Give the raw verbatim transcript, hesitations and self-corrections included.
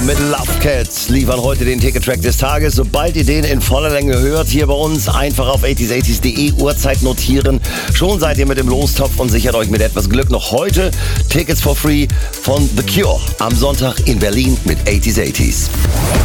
Mit Love Cats liefern heute den Ticket-Track des Tages. Sobald ihr den in voller Länge hört, hier bei uns einfach auf achtziger achtzig punkt de Uhrzeit notieren. Schon seid ihr mit dem Lostopf und sichert euch mit etwas Glück noch heute Tickets for free von The Cure am Sonntag in Berlin mit achtziger achtzig.